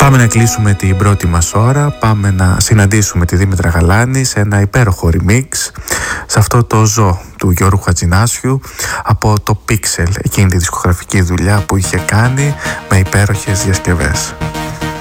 Πάμε να κλείσουμε την πρώτη μας ώρα, πάμε να συναντήσουμε τη Δήμητρα Γαλάνη σε ένα υπέροχο remix σε αυτό το ζω του Γιώργου Χατζηνάσιου από το Pixel, εκείνη τη δισκογραφική δουλειά που είχε κάνει με υπέροχες διασκευές.